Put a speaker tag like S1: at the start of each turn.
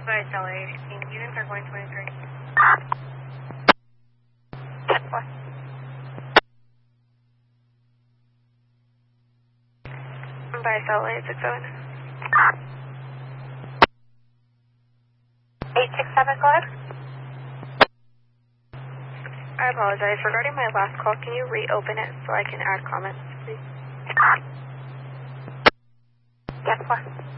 S1: By Stella 18, units are going 23.
S2: 10-4.
S1: By Stella 867.
S2: 867, go ahead.
S1: I apologize. Regarding my last call, can you reopen it so I can add comments, please?
S2: 10-4.